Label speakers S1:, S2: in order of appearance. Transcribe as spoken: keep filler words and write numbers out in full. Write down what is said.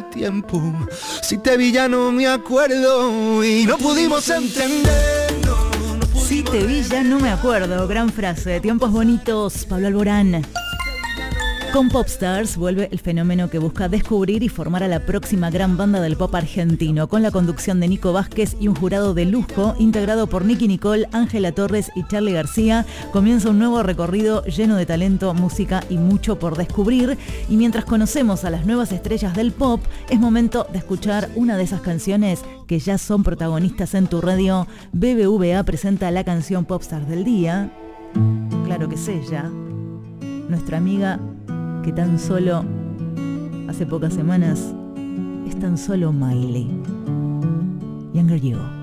S1: tiempo. Si te vi ya no me acuerdo y no pudimos entender. No, no pudimos
S2: Si te vi ya no me acuerdo. Gran frase. Tiempos bonitos. Pablo Alborán. Con Popstars vuelve el fenómeno que busca descubrir y formar a la próxima gran banda del pop argentino, con la conducción de Nico Vázquez y un jurado de lujo integrado por Nicky Nicole, Ángela Torres y Charly García. Comienza un nuevo recorrido lleno de talento, música y mucho por descubrir. Y mientras conocemos a las nuevas estrellas del pop, es momento de escuchar una de esas canciones que ya son protagonistas en tu radio. B B V A presenta la canción Popstars del día. Claro que es ella, nuestra amiga que tan solo hace pocas semanas es tan solo Miley. Younger You.